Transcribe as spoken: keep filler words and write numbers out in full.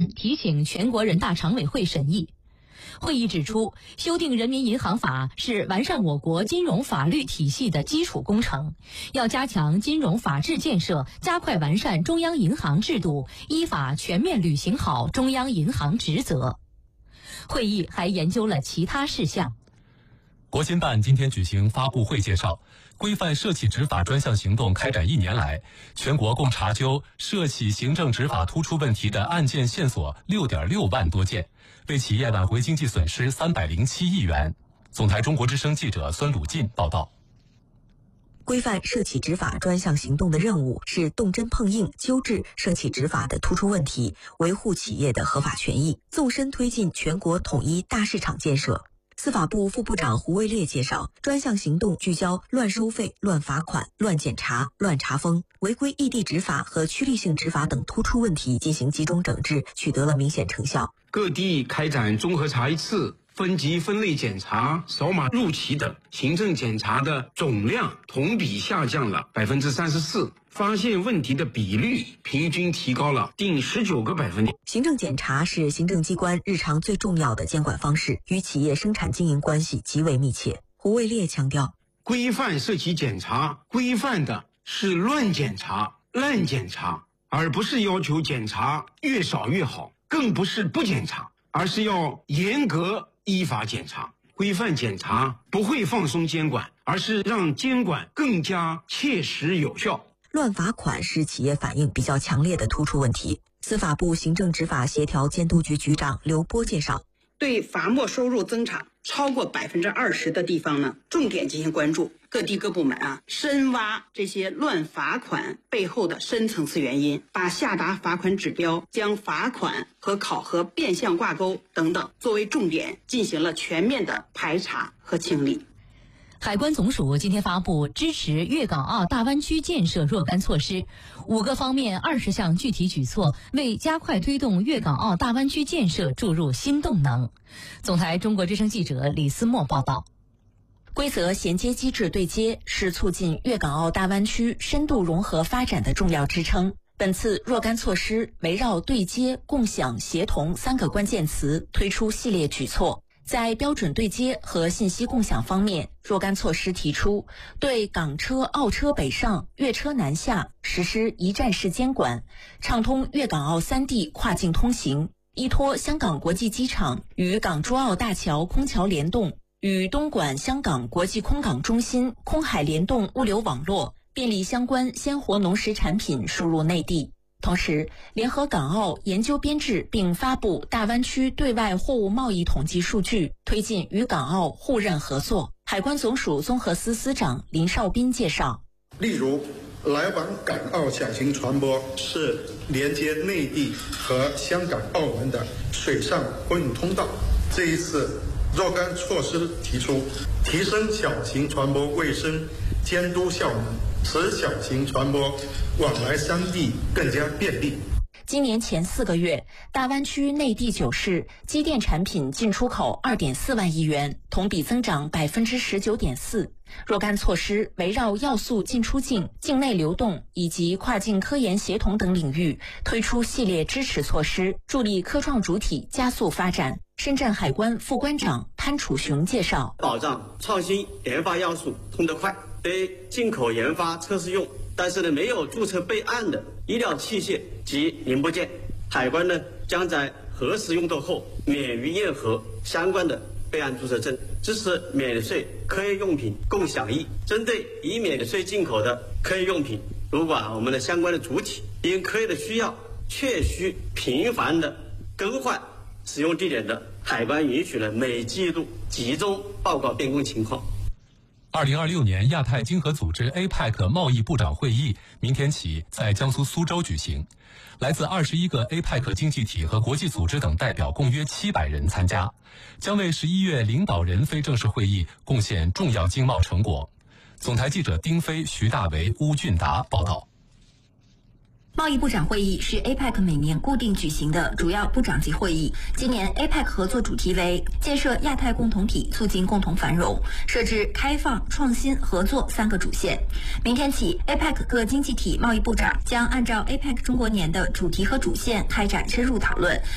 案提请全国人大常委会审议。会议指出，修订人民银行法是完善我国金融法律体系的基础工程，要加强金融法治建设，加快完善中央银行制度，依法全面履行好中央银行职责。会议还研究了其他事项。 国新办今天举行发布会介绍，规范涉企执法专项行动开展一年来，全国共查究涉企行政执法突出问题的案件线索 六点六万多件，为企业挽回经济损失三百零七亿元。总台中国之声记者孙鲁进报道。 规范涉企执法专项行动的任务是动真碰硬纠治涉企执法的突出问题，维护企业的合法权益，纵深推进全国统一大市场建设。司法部副部长胡卫烈介绍，专项行动聚焦乱收费、乱罚款、乱检查、乱查封、违规异地执法和趋利性执法等突出问题进行集中整治，取得了明显成效。 各地开展综合查一次、分级分类检查、扫码入企等行政检查的总量同比下降了百分之三十四，发现问题的比率平均提高了近十九个百分点。 行政检查是行政机关日常最重要的监管方式，与企业生产经营关系极为密切。胡卫烈强调， 规范涉企检查，规范的是乱检查、滥检查，而不是要求检查越少越好，更不是不检查，而是要严格依法检查。规范检查不会放松监管，而是让监管更加切实有效。 乱罚款是企业反映比较强烈的突出问题。司法部行政执法协调监督局局长刘波介绍， 对罚没收入增长超过百分之二十的地方呢，重点进行关注。各地各部门啊，深挖这些乱罚款背后的深层次原因，把下达罚款指标、将罚款和考核变相挂钩等等作为重点，进行了全面的排查和清理。 海关总署今天发布支持粤港澳大湾区建设若干措施，五个方面二十项具体举措，为加快推动粤港澳大湾区建设注入新动能。总台中国之声记者李思墨报道。 规则衔接机制对接是促进粤港澳大湾区深度融合发展的重要支撑。本次若干措施围绕对接、共享、协同三个关键词推出系列举措。在标准对接和信息共享方面，若干措施提出，对港车、澳车北上、粤车南下实施一站式监管，畅通粤港澳三地跨境通行，依托香港国际机场与港珠澳大桥空桥联动，与东莞香港国际空港中心空海联动物流网络，便利相关鲜活农食产品输入内地。同时，联合港澳研究编制并发布大湾区对外货物贸易统计数据，推进与港澳互认合作。海关总署综合司司长林绍斌介绍， 例如，来往港澳小型船舶是连接内地和香港、澳门的水上公用通道。这一次若干措施提出，提升小型船舶卫生监督效能，使小型船舶往来三地更加便利。 今年前四个月，大湾区内地九市机电产品进出口 二点四万亿元，同比增长 百分之十九点四。若干措施围绕要素进出境、境内流动以及跨境科研协同等领域推出系列支持措施，助力科创主体加速发展。深圳海关副关长潘楚雄介绍， 保障创新研发要素通得快，对进口研发测试用但是呢没有注册备案的医疗器械及零部件，海关呢将在核实用作后免于验核相关的备案注册证，支持免税科研用品共享易。针对已免税进口的科研用品，如果啊我们的相关的主体因科研的需要确需频繁的更换使用地点的，海关允许了每季度集中报告变更情况。 二零二六年亚太经合组织 A P E C 贸易部长会议明天起在江苏苏州举行，来自二十一个 A P E C 经济体和国际组织等代表共约七百人参加，将为十一月领导人非正式会议贡献重要经贸成果。总台记者丁飞、徐大为、邬俊达报道。 贸易部长会议是 A P E C 每年固定举行的主要部长级会议。今年 A P E C 合作主题为建设亚太共同体，促进共同繁荣，设置开放、创新、合作三个主线。明天起 ，A P E C 各经济体贸易部长将按照 A P E C 中国年的主题和主线开展深入讨论。